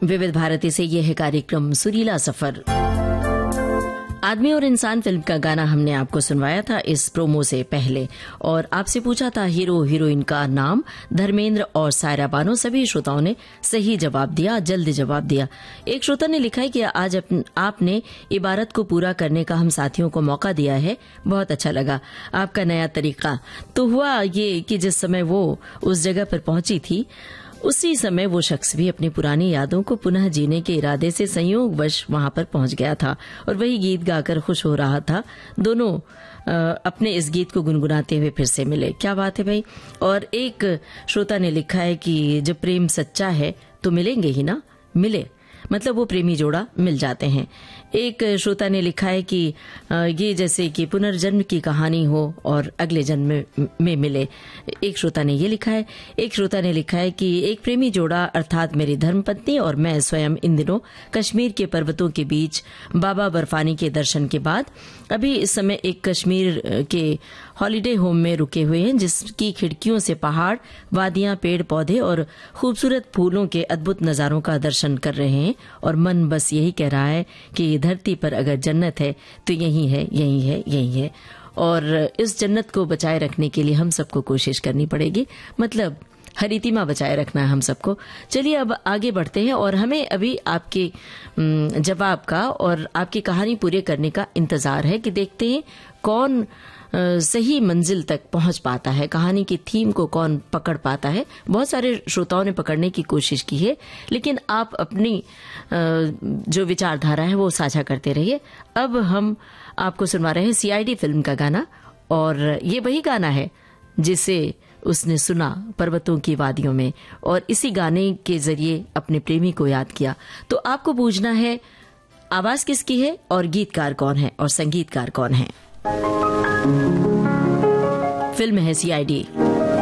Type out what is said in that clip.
विविध भारती से ये है कार्यक्रम सुरीला सफर। आदमी और इंसान फिल्म का गाना हमने आपको सुनवाया था इस प्रोमो से पहले और आपसे पूछा था हीरो हीरोइन का नाम। धर्मेंद्र और सायरा बानो, सभी श्रोताओं ने सही जवाब दिया, जल्द जवाब दिया। एक श्रोता ने लिखा है कि आज आपने इबारत को पूरा करने का हम साथियों को मौका दिया है, बहुत अच्छा लगा आपका नया तरीका। तो हुआ ये कि जिस समय वो उस जगह पर पहुंची थी उसी समय वो शख्स भी अपनी पुरानी यादों को पुनः जीने के इरादे से संयोगवश वहां पर पहुंच गया था और वही गीत गाकर खुश हो रहा था। दोनों अपने इस गीत को गुनगुनाते हुए फिर से मिले। क्या बात है भाई। और एक श्रोता ने लिखा है कि जब प्रेम सच्चा है तो मिलेंगे ही ना, मिले मतलब वो प्रेमी जोड़ा मिल जाते हैं। एक श्रोता ने लिखा है कि ये जैसे कि पुनर्जन्म की कहानी हो और अगले जन्म में मिले। एक श्रोता ने ये लिखा है। एक श्रोता ने लिखा है कि एक प्रेमी जोड़ा अर्थात मेरी धर्मपत्नी और मैं स्वयं इन दिनों कश्मीर के पर्वतों के बीच बाबा बर्फानी के दर्शन के बाद अभी इस समय एक कश्मीर के हॉलिडे होम में रुके हुए हैं, जिसकी खिड़कियों से पहाड़, वादियां, पेड़ पौधे और खूबसूरत फूलों के अद्भुत नजारों का दर्शन कर रहे हैं और मन बस यही कह रहा है कि धरती पर अगर जन्नत है तो यही है, यही है, यही है। और इस जन्नत को बचाए रखने के लिए हम सबको कोशिश करनी पड़ेगी, मतलब हरितिमा बचाए रखना है हम सबको। चलिए अब आगे बढ़ते हैं और हमें अभी आपके जवाब का और आपकी कहानी पूरी करने का इंतजार है कि देखते हैं कौन सही मंजिल तक पहुंच पाता है, कहानी की थीम को कौन पकड़ पाता है। बहुत सारे श्रोताओं ने पकड़ने की कोशिश की है, लेकिन आप अपनी जो विचारधारा है वो साझा करते रहिए। अब हम आपको सुनवा रहे हैं सीआईडी फिल्म का गाना और ये वही गाना है जिसे उसने सुना पर्वतों की वादियों में और इसी गाने के जरिए अपने प्रेमी को याद किया। तो आपको पूछना है आवाज किसकी है और गीतकार कौन है और संगीतकार कौन है। फिल्म है सीआईडी।